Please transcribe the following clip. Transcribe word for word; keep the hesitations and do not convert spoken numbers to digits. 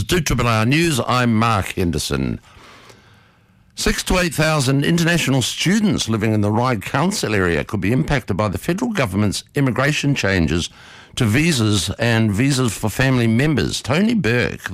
To Triple R News, I'm Mark Henderson. Six to eight thousand international students living in the Ryde Council area could be impacted by the federal government's immigration changes to visas and visas for family members. Tony Burke,